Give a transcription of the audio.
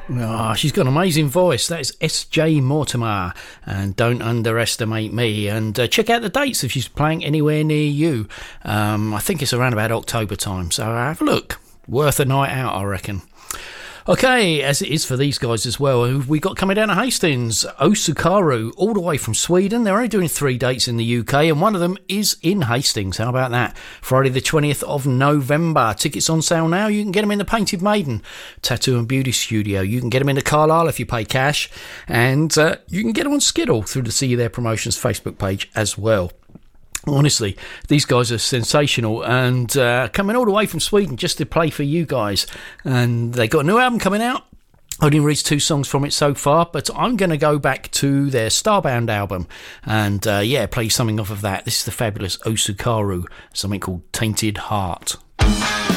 Oh, she's got an amazing voice. That is S.J. Mortimer, and Don't Underestimate Me. And check out the dates if she's playing anywhere near you. I think it's around about October time, so have a look. Worth a night out, I reckon. Okay, as it is for these guys as well, who we got coming down to Hastings? Osukaru, all the way from Sweden. They're only doing 3 dates in the UK, and one of them is in Hastings. How about that? Friday the 20th of November. Tickets on sale now. You can get them in the Painted Maiden Tattoo and Beauty Studio. You can get them in the Carlisle if you pay cash, and you can get them on Skiddle through the See You There Promotions Facebook page as well. Honestly, these guys are sensational, and coming all the way from Sweden just to play for you guys. And they got a new album coming out. I only released 2 songs from it so far, but I'm going to go back to their Starbound album and play something off of that. This is the fabulous Osukaru, something called Tainted Heart.